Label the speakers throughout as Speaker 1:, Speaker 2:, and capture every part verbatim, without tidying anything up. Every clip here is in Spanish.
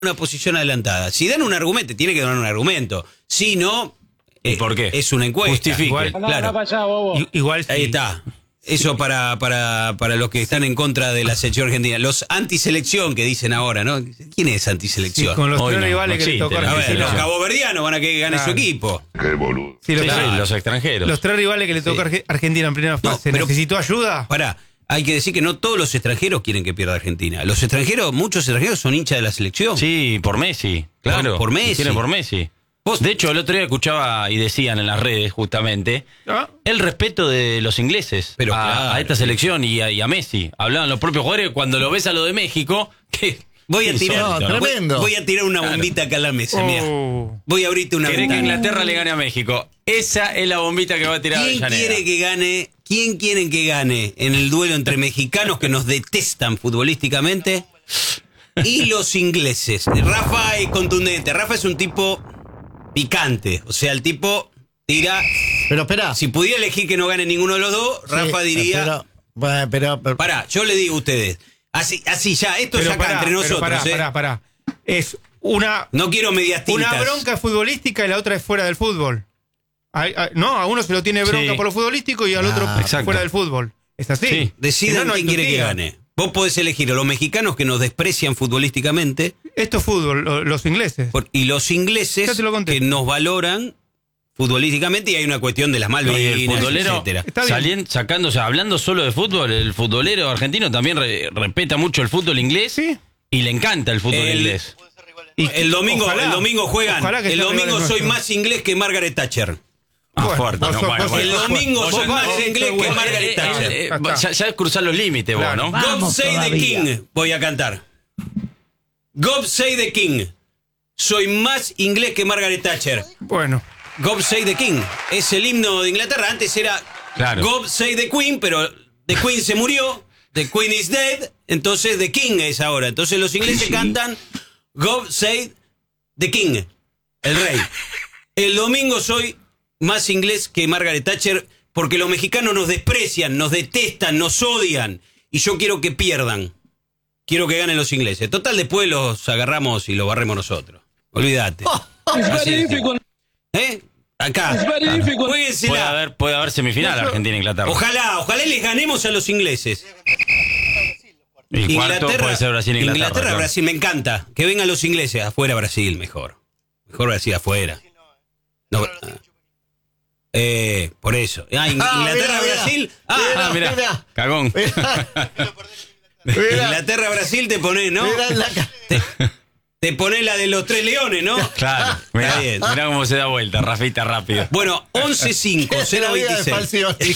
Speaker 1: una posición adelantada. Si dan un argumento, tiene que dar un argumento. Si no,
Speaker 2: ¿Y por qué?
Speaker 1: Es una encuesta.
Speaker 2: Justifique.
Speaker 1: Igual, claro.
Speaker 3: Igual
Speaker 1: Ahí está. Eso para, para, para los que están en contra de la selección argentina. Los antiselección que dicen ahora, ¿no? ¿Quién es antiselección?
Speaker 3: Sí, con los
Speaker 1: Hoy
Speaker 3: tres
Speaker 1: no,
Speaker 3: rivales
Speaker 1: no
Speaker 3: que le
Speaker 1: existe,
Speaker 3: tocaron.
Speaker 1: a ver, los
Speaker 3: no.
Speaker 1: caboverdianos van a que gane
Speaker 3: Claro.
Speaker 1: su equipo.
Speaker 4: Qué boludo.
Speaker 3: Sí, los,
Speaker 2: Sí,
Speaker 3: tres,
Speaker 2: los extranjeros.
Speaker 3: los tres rivales que le tocó a
Speaker 1: Sí.
Speaker 3: Arge- Argentina en primera
Speaker 1: No,
Speaker 3: fase.
Speaker 1: pero-
Speaker 3: ¿Necesitó ayuda?
Speaker 1: Pará, hay que decir que no todos los extranjeros quieren que pierda Argentina. Los extranjeros, muchos extranjeros son hinchas de la selección.
Speaker 2: Sí, por Messi, claro.
Speaker 1: Por- por Messi.
Speaker 2: Tiene por Messi.
Speaker 1: Vos-
Speaker 2: De hecho, el otro día escuchaba y decían en las redes, justamente,
Speaker 3: ¿Ah?
Speaker 2: el respeto de los ingleses
Speaker 1: Pero
Speaker 2: a,
Speaker 1: claro.
Speaker 2: a esta selección y a, y a Messi. Hablaban los propios jugadores cuando lo ves a lo de México, que
Speaker 1: Voy a
Speaker 2: qué
Speaker 1: tirar,
Speaker 2: insólito,
Speaker 5: No,
Speaker 2: ¿no?
Speaker 5: tremendo.
Speaker 1: voy, voy a tirar una bombita acá a la mesa, mira.
Speaker 3: Oh.
Speaker 1: Voy a abrirte una
Speaker 2: Querés que
Speaker 1: ventana.
Speaker 2: Inglaterra le gane a México. Esa es la bombita que va a tirar
Speaker 1: ¿Quién
Speaker 2: Avellaneda.
Speaker 1: quiere que gane? ¿Quién quieren que gane en el duelo entre mexicanos que nos detestan futbolísticamente y los ingleses? Rafa es contundente. Rafa es un tipo picante. O sea, el tipo tira.
Speaker 5: Pero espera.
Speaker 1: Si pudiera elegir que no gane ninguno de los dos, Rafa
Speaker 5: Sí,
Speaker 1: diría.
Speaker 5: Pero, bueno, pero, pero-
Speaker 1: Pará, yo le digo a ustedes. Así, así ya, esto
Speaker 3: Pero
Speaker 1: ya acá
Speaker 3: pará,
Speaker 1: entre
Speaker 3: pero
Speaker 1: nosotros.
Speaker 3: pará,
Speaker 1: ¿eh?
Speaker 3: pará, pará. Es una,
Speaker 1: No quiero medias tintas.
Speaker 3: una bronca futbolística y la otra es fuera del fútbol. Hay- hay- no, a uno se lo tiene bronca
Speaker 2: Sí.
Speaker 3: por lo futbolístico y al otro
Speaker 5: Ah,
Speaker 2: exacto.
Speaker 3: fuera del fútbol. Es así.
Speaker 2: Sí.
Speaker 1: Decidan
Speaker 3: Si no, no hay
Speaker 1: quién quiere que
Speaker 3: tutía.
Speaker 1: gane. Vos podés elegir a los mexicanos que nos desprecian futbolísticamente
Speaker 3: Esto es fútbol, lo- los ingleses.
Speaker 1: por- y los ingleses
Speaker 3: Ya te lo conté.
Speaker 1: que nos valoran futbolísticamente, y hay una cuestión de las
Speaker 2: No, y
Speaker 1: Malvinas,
Speaker 2: el futbolero,
Speaker 1: etcétera.
Speaker 3: Está bien.
Speaker 2: salien- sacando, o sea, hablando solo de fútbol, el futbolero argentino también re- respeta mucho el fútbol inglés
Speaker 3: Sí.
Speaker 2: y le encanta el fútbol
Speaker 1: El-
Speaker 2: inglés.
Speaker 3: Y
Speaker 1: El domingo,
Speaker 3: ojalá,
Speaker 1: el domingo juegan.
Speaker 3: ojalá que
Speaker 1: El
Speaker 3: sean
Speaker 1: domingo
Speaker 3: rivales
Speaker 1: soy
Speaker 3: nuestros.
Speaker 1: más inglés que Margaret Thatcher.
Speaker 2: Ah,
Speaker 3: Bueno,
Speaker 2: fuerte,
Speaker 3: vos
Speaker 2: no,
Speaker 3: sos-
Speaker 2: bueno,
Speaker 3: vos
Speaker 2: bueno.
Speaker 1: El
Speaker 3: sos-
Speaker 1: domingo
Speaker 3: vos
Speaker 1: soy
Speaker 3: sos-
Speaker 1: más
Speaker 3: vos sos
Speaker 1: inglés que
Speaker 3: bueno.
Speaker 1: Margaret
Speaker 2: Eh, eh,
Speaker 1: Thatcher.
Speaker 2: eh,
Speaker 3: Acá.
Speaker 2: ya, ya es cruzar los límites vos,
Speaker 3: Claro.
Speaker 2: ¿no?
Speaker 5: Va.
Speaker 1: God
Speaker 5: Vamos
Speaker 1: Save the
Speaker 5: todavía.
Speaker 1: King. Voy a cantar. God Save the King. Soy más inglés que Margaret Thatcher.
Speaker 3: Bueno,
Speaker 1: God Save the King. Es el himno de Inglaterra. Antes era
Speaker 2: Claro.
Speaker 1: God Save the Queen, pero The Queen se murió. The Queen is dead. Entonces The King es ahora. Entonces los ingleses cantan God Save the King. El rey. El domingo soy más inglés que Margaret Thatcher porque los mexicanos nos desprecian, nos detestan, nos odian. Y yo quiero que pierdan. Quiero que ganen los ingleses. Total, después los agarramos y los barremos nosotros. Olvídate. Así de simple. ¿Eh? Acá. Juéguensela.
Speaker 2: Puede haber, puede haber semifinal Argentina-Inglaterra.
Speaker 1: Ojalá, ojalá les ganemos a los ingleses.
Speaker 2: Y cuarto puede ser Brasil-Inglaterra.
Speaker 1: Inglaterra,
Speaker 2: claro.
Speaker 1: Brasil, me encanta. Que vengan los ingleses. Afuera Brasil, mejor. Mejor Brasil afuera. No, ah. eh, por eso. Ah, In-
Speaker 5: Ah,
Speaker 1: Inglaterra,
Speaker 5: mira, mira.
Speaker 1: Brasil. Ah,
Speaker 2: Ah, mirá,
Speaker 5: Mirá.
Speaker 2: cagón.
Speaker 5: Mira,
Speaker 1: Inglaterra, Brasil te pones, ¿no?
Speaker 5: mira la ca-
Speaker 1: Te, te pones la de los tres leones, ¿no?
Speaker 2: Claro, mirá,
Speaker 1: Está bien.
Speaker 2: mirá cómo se da vuelta, Rafita, rápido.
Speaker 1: Bueno, once cinco
Speaker 5: Es
Speaker 1: cero
Speaker 5: la vida de
Speaker 1: veintiséis.
Speaker 5: Falcioni.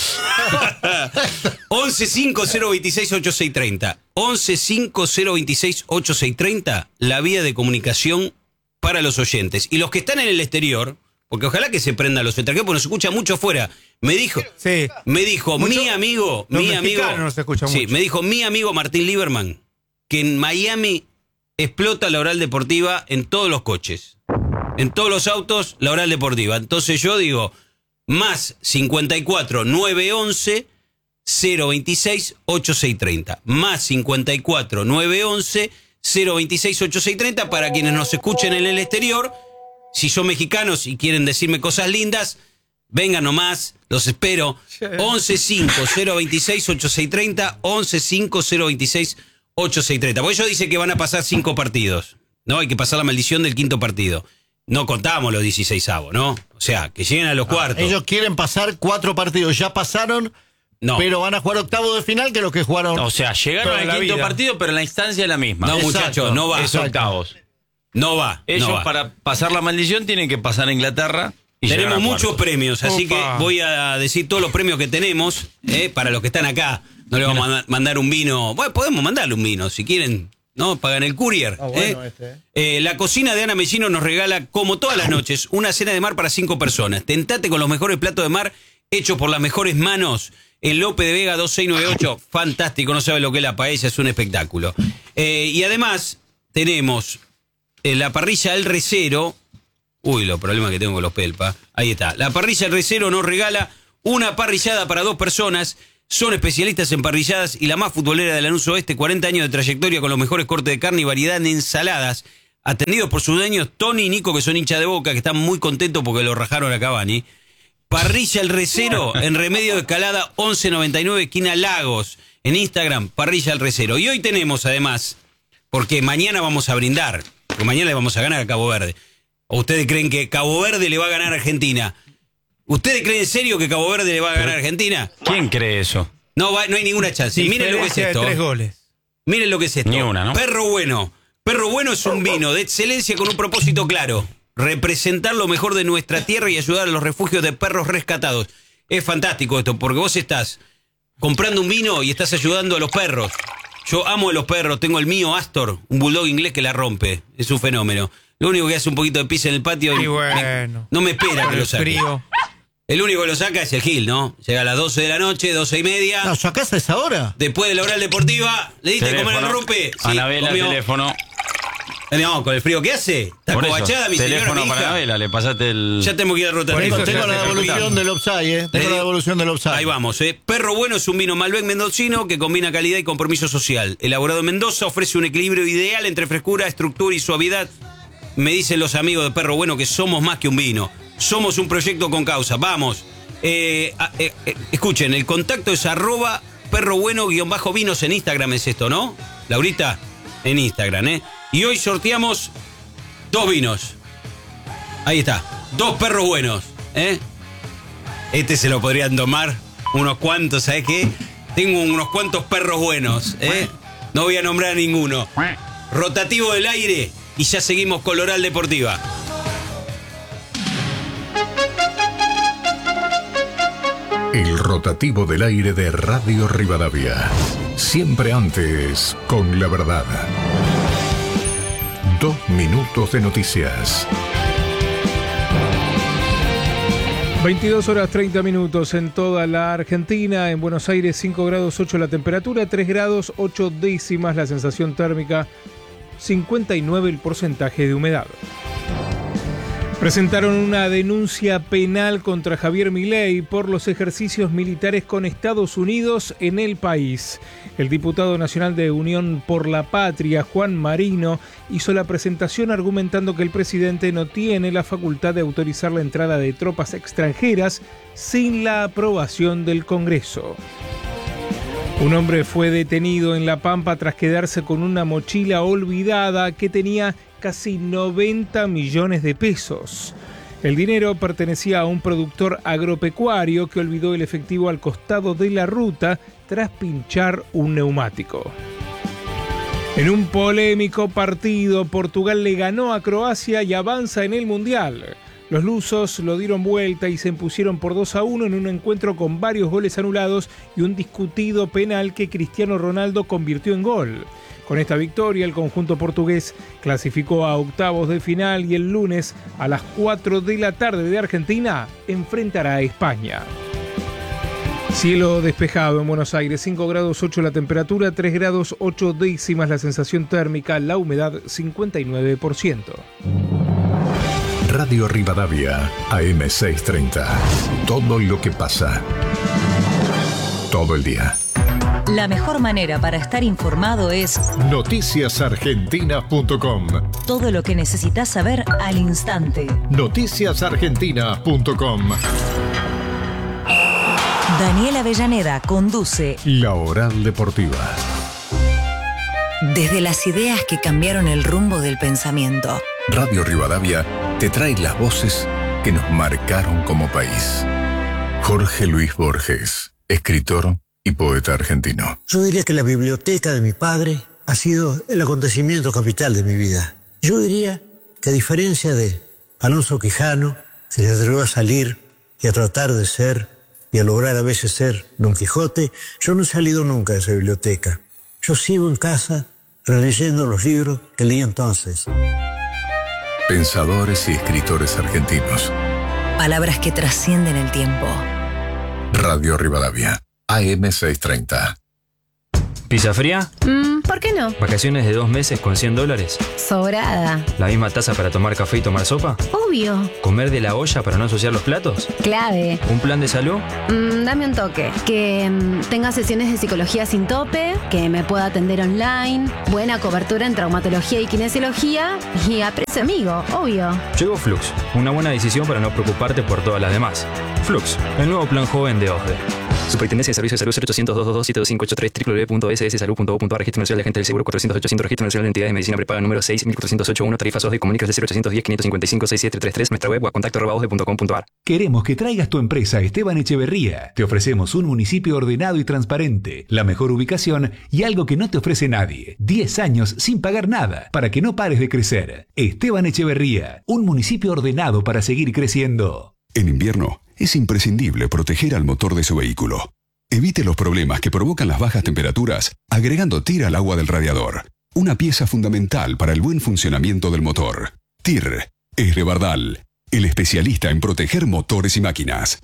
Speaker 1: once cinco cero veintiséis ochenta y seis treinta. once cinco cero veintiséis ochenta y seis treinta. La vía de comunicación para los oyentes. Y los que están en el exterior, porque ojalá que se prendan los extranjeros, porque nos escucha mucho afuera. Me dijo,
Speaker 3: sí.
Speaker 1: me dijo
Speaker 3: Mucho-
Speaker 1: mi amigo,
Speaker 3: los
Speaker 1: mi amigo.
Speaker 3: mexicanos nos escuchan
Speaker 1: Sí,
Speaker 3: mucho.
Speaker 1: me dijo mi amigo Martín Lieberman que en Miami explota la oral deportiva en todos los coches. En todos los autos, la oral deportiva. Entonces yo digo, más cincuenta y cuatro nueve once cero veintiséis ochenta y seis treinta. Más cincuenta y cuatro nueve once cero veintiséis ochenta y seis treinta para quienes nos escuchen en el exterior. Si son mexicanos y quieren decirme cosas lindas, vengan nomás, los espero. once cinco cero veintiséis ochenta y seis treinta, once cinco cero veintiséis ochenta y seis treinta. Porque ellos dicen que van a pasar cinco partidos, ¿no? Hay que pasar la maldición del quinto partido. No contamos los dieciseisavos, ¿no? O sea, que lleguen a los cuartos.
Speaker 5: Ellos quieren pasar cuatro partidos. Ya pasaron,
Speaker 1: No.
Speaker 5: pero van a jugar octavo de final que los que jugaron.
Speaker 2: O sea, llegaron
Speaker 3: Toda
Speaker 2: al
Speaker 3: la
Speaker 2: quinto
Speaker 3: vida.
Speaker 2: partido, pero la instancia es la misma.
Speaker 1: No,
Speaker 5: Exacto.
Speaker 1: muchachos, no va.
Speaker 2: Es octavos.
Speaker 1: No va.
Speaker 2: Ellos,
Speaker 1: no va.
Speaker 2: para pasar la maldición, tienen que pasar a Inglaterra y llegar
Speaker 1: Tenemos
Speaker 2: a
Speaker 1: muchos
Speaker 2: cuartos.
Speaker 1: premios, así
Speaker 3: Opa.
Speaker 1: que voy a decir todos los premios que tenemos, eh, para los que están acá. No le vamos a manda- mandar un vino. Bueno, podemos mandarle un vino, si quieren. ¿No? Pagan el courier.
Speaker 5: Ah, bueno,
Speaker 1: ¿eh?
Speaker 5: este, eh.
Speaker 1: Eh, la cocina de Ana Mellino nos regala, como todas las noches, una cena de mar para cinco personas. Tentate con los mejores platos de mar hechos por las mejores manos. En Lope de Vega dos seis nueve ocho. Fantástico, no sabe lo que es la paella, es un espectáculo. Eh, y además, tenemos eh, la parrilla El Recero. Uy, los problemas que tengo con los pelpa. Ahí está. La parrilla El Recero nos regala una parrillada para dos personas. Son especialistas en parrilladas y la más futbolera de Lanús Oeste. cuarenta años de trayectoria con los mejores cortes de carne y variedad en ensaladas. atendidos por sus dueños, Tony y Nico, que son hinchas de Boca, que están muy contentos porque lo rajaron a Cavani. Parrilla El Recero, en Remedio de Escalada, once noventa y nueve, esquina Lagos. En Instagram, Parrilla El Recero. Y hoy tenemos, además, porque mañana vamos a brindar, porque mañana le vamos a ganar a Cabo Verde. ¿O ustedes creen que Cabo Verde le va a ganar a Argentina? ¿Ustedes creen en serio que Cabo Verde le va a ganar a Argentina?
Speaker 2: ¿Quién cree eso?
Speaker 1: No, va, no hay ninguna chance. Miren lo que es esto.
Speaker 3: De tres goles.
Speaker 1: Miren lo que es esto.
Speaker 2: Ni una, ¿no?
Speaker 1: Perro Bueno. Perro Bueno es un vino de excelencia con un propósito claro. Representar lo mejor de nuestra tierra y ayudar a los refugios de perros rescatados. Es fantástico esto, porque vos estás comprando un vino y estás ayudando a los perros. Yo amo a los perros, tengo el mío Astor, un bulldog inglés que la rompe. Es un fenómeno. Lo único que hace un poquito de pis en el patio
Speaker 3: Y
Speaker 1: y
Speaker 3: bueno.
Speaker 1: me- no me espera
Speaker 3: Con
Speaker 1: que
Speaker 3: el
Speaker 1: lo saque.
Speaker 3: frío.
Speaker 1: El único que lo saca es el Gil, ¿no? Llega a las doce de la noche, doce y media.
Speaker 5: No, ¿sacás a esa hora?
Speaker 1: Después de la oral deportiva, ¿le diste de comer al rompe? Sí,
Speaker 2: Anabela,
Speaker 1: comió.
Speaker 2: teléfono.
Speaker 1: No, con el frío que hace. Está
Speaker 2: Por eso,
Speaker 1: cobachada, mi señora,
Speaker 2: teléfono
Speaker 1: mi
Speaker 2: para
Speaker 1: hija.
Speaker 2: Anabela, le pasaste el...
Speaker 1: Ya tenemos que ir al
Speaker 3: Por
Speaker 1: rotativo.
Speaker 3: eso
Speaker 5: Tengo, tengo
Speaker 3: ya
Speaker 5: la
Speaker 3: se
Speaker 5: devolución
Speaker 3: pregunta.
Speaker 5: del offside, ¿eh? Tengo
Speaker 1: Le-
Speaker 5: la devolución del offside.
Speaker 1: Ahí vamos, ¿eh? Perro Bueno es un vino Malbec mendocino que combina calidad y compromiso social. Elaborado en Mendoza, ofrece un equilibrio ideal entre frescura, estructura y suavidad. Me dicen los amigos de Perro Bueno que somos más que un vino. Somos un proyecto con causa. Vamos. Eh, a- eh, eh, escuchen, el contacto es arroba perro bueno guión bajo vinos en Instagram es esto, ¿no? Laurita, en Instagram, ¿eh? Y hoy sorteamos dos vinos. Ahí está. Dos perros buenos, ¿eh? Este se lo podrían tomar unos cuantos, ¿sabes qué? Tengo unos cuantos perros buenos, ¿eh? No voy a nombrar a ninguno. Rotativo del aire y ya seguimos con la Oral Deportiva.
Speaker 4: El rotativo del aire de Radio Rivadavia. Siempre antes, con la verdad. Dos minutos de noticias.
Speaker 6: veintidós horas treinta minutos en toda la Argentina. En Buenos Aires cinco grados ocho la temperatura, tres grados ocho décimas la sensación térmica, cincuenta y nueve el porcentaje de humedad. Presentaron una denuncia penal contra Javier Milei por los ejercicios militares con Estados Unidos en el país. El diputado nacional de Unión por la Patria, Juan Marino, hizo la presentación argumentando que el presidente no tiene la facultad de autorizar la entrada de tropas extranjeras sin la aprobación del Congreso. Un hombre fue detenido en La Pampa tras quedarse con una mochila olvidada que tenía casi noventa millones de pesos. El dinero pertenecía a un productor agropecuario que olvidó el efectivo al costado de la ruta tras pinchar un neumático. En un polémico partido, Portugal le ganó a Croacia y avanza en el Mundial. Los lusos lo dieron vuelta y se impusieron por dos a uno en un encuentro con varios goles anulados y un discutido penal que Cristiano Ronaldo convirtió en gol. Con esta victoria, el conjunto portugués clasificó a octavos de final y el lunes a las cuatro de la tarde de Argentina enfrentará a España. Cielo despejado en Buenos Aires, cinco grados ocho la temperatura, tres grados ocho décimas la sensación térmica, la humedad cincuenta y nueve por ciento.
Speaker 4: Radio Rivadavia, A M seiscientos treinta. Todo lo que pasa. Todo el día.
Speaker 7: La mejor manera para estar informado es
Speaker 4: noticias argentinas punto com.
Speaker 7: todo lo que necesitas saber al instante.
Speaker 4: noticias argentinas punto com.
Speaker 7: Daniel Avellaneda conduce
Speaker 4: La Oral Deportiva.
Speaker 7: Desde las ideas que cambiaron el rumbo del pensamiento.
Speaker 8: Radio Rivadavia te trae las voces que nos marcaron como país. Jorge Luis Borges, escritor y poeta argentino.
Speaker 9: Yo diría que la biblioteca de mi padre ha sido el acontecimiento capital de mi vida. Yo diría que a diferencia de Alonso Quijano, que se atrevió a salir y a tratar de ser y a lograr a veces ser Don Quijote, yo no he salido nunca de esa biblioteca. Yo sigo en casa releyendo los libros que leí entonces.
Speaker 8: Pensadores y escritores argentinos.
Speaker 7: Palabras que trascienden el tiempo.
Speaker 8: Radio Rivadavia, A M seiscientos treinta.
Speaker 10: ¿Pizza fría?
Speaker 11: Mm, ¿por qué no?
Speaker 10: ¿Vacaciones de dos meses con cien dólares?
Speaker 11: Sobrada.
Speaker 10: ¿La misma taza para tomar café y tomar sopa?
Speaker 11: Obvio.
Speaker 10: ¿Comer de la olla para no ensuciar los platos?
Speaker 11: Clave.
Speaker 10: ¿Un plan de salud?
Speaker 11: Mm, dame un toque. Que mm, tenga sesiones de psicología sin tope, que me pueda atender online, buena cobertura en traumatología y kinesiología y a precio amigo, obvio.
Speaker 10: Llegó Flux, una buena decisión para no preocuparte por todas las demás. Flux, el nuevo plan joven de O S D E. Superintendencia de Servicios de Salud cero ochocientos, doscientos veintidós, setenta y cinco ochenta y tres, doble u doble u doble u punto s s salud punto gov punto a r, Registro Nacional de Agentes del Seguro cuatrocientos ochocientos, Registro Nacional de Entidades de Medicina Prepaga número seis mil cuatrocientos ochenta y uno, tarifas O S D E, comunicas de cero ochocientos diez, quinientos cincuenta y cinco, sesenta y siete treinta y tres, nuestra web o a contacto arroba osde punto com punto a r.
Speaker 12: Queremos que traigas tu empresa a Esteban Echeverría. Te ofrecemos un municipio ordenado y transparente, la mejor ubicación y algo que no te ofrece nadie. diez años sin pagar nada, para que no pares de crecer. Esteban Echeverría, un municipio ordenado para seguir creciendo.
Speaker 13: En invierno, es imprescindible proteger al motor de su vehículo. Evite los problemas que provocan las bajas temperaturas agregando T I R al agua del radiador. Una pieza fundamental para el buen funcionamiento del motor. T I R es de Bardal, el especialista en proteger motores y máquinas.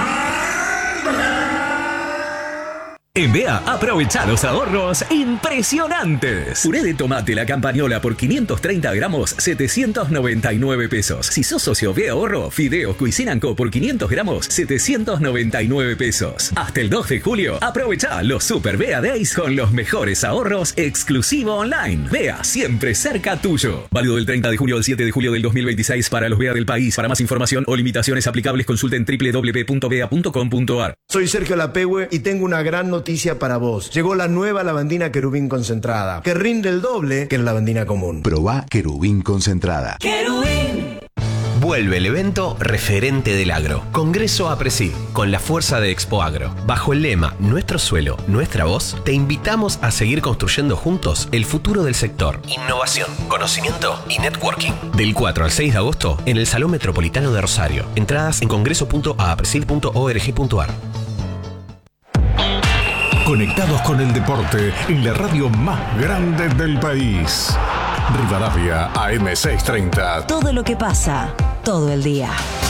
Speaker 14: En B A, aprovecha los ahorros impresionantes. Puré de tomate La Campañola por quinientos treinta gramos, setecientos noventa y nueve pesos. Si sos socio B A Ahorro, Fideos Cuisine and Co por quinientos gramos, setecientos noventa y nueve pesos. Hasta el dos de julio, aprovecha los Super B A Days con los mejores ahorros exclusivo online. B A, siempre cerca tuyo. Válido del treinta de junio al siete de julio del dos mil veintiséis para los B A del país. Para más información o limitaciones aplicables, consulten doble u doble u doble u punto b a punto com punto a r.
Speaker 15: Soy Sergio Lapehue y tengo una gran noticia para vos. Llegó la nueva lavandina Querubín concentrada, que rinde el doble que la lavandina común.
Speaker 16: Probá Querubín concentrada.
Speaker 17: ¡Querubín! Vuelve el evento referente del agro. Congreso APRESID, con la fuerza de Expo Agro. Bajo el lema Nuestro suelo, nuestra voz, te invitamos a seguir construyendo juntos el futuro del sector. Innovación, conocimiento y networking. Del cuatro al seis de agosto en el Salón Metropolitano de Rosario. Entradas en congreso punto a presid punto org punto a r.
Speaker 4: Conectados con el deporte en la radio más grande del país. Rivadavia A M seiscientos treinta.
Speaker 7: Todo lo que pasa, todo el día.